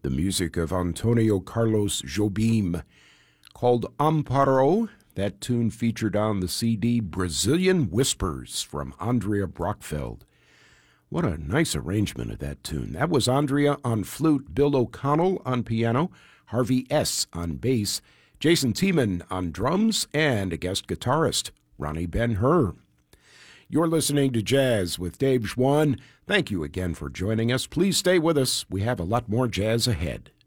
the music of Antonio Carlos Jobim, called Amparo. That tune featured on the CD Brazilian Whispers from Andrea Brockfeld. What a nice arrangement of that tune. That was Andrea on flute, Bill O'Connell on piano, Harvey S. on bass, Jason Tiemann on drums, and a guest guitarist, Ronnie Ben-Hur. You're listening to Jazz with Dave Schwann. Thank you again for joining us. Please stay with us. We have a lot more jazz ahead.